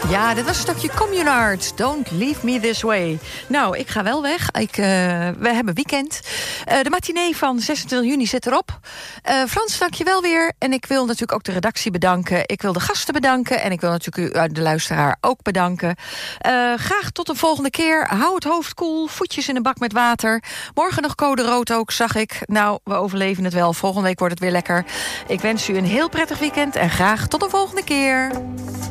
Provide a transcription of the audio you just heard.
Ja, dit was een stukje Communard. Don't leave me this way. Nou, ik ga wel weg. We hebben weekend. De matinee van 26 juni zit erop. Frans, dank je wel weer. En ik wil natuurlijk ook de redactie bedanken. Ik wil de gasten bedanken. En ik wil natuurlijk u, de luisteraar, ook bedanken. Graag tot een volgende keer. Hou het hoofd koel. Voetjes in een bak met water. Morgen nog code rood ook, zag ik. Nou, we overleven het wel. Volgende week wordt het weer lekker. Ik wens u een heel prettig weekend. En graag tot een volgende keer.